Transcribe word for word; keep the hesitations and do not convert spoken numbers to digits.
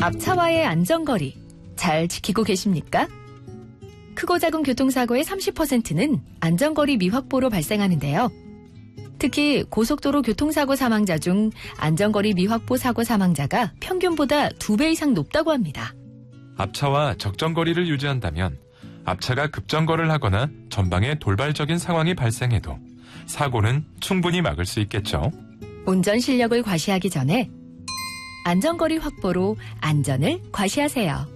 앞차와의 안전거리 잘 지키고 계십니까? 크고 작은 교통사고의 삼십 퍼센트는 안전거리 미확보로 발생하는데요. 특히 고속도로 교통사고 사망자 중 안전거리 미확보 사고 사망자가 평균보다 두 배 이상 높다고 합니다. 앞차와 적정 거리를 유지한다면 앞차가 급정거를 하거나 전방에 돌발적인 상황이 발생해도 사고는 충분히 막을 수 있겠죠. 운전 실력을 과시하기 전에 안전거리 확보로 안전을 과시하세요.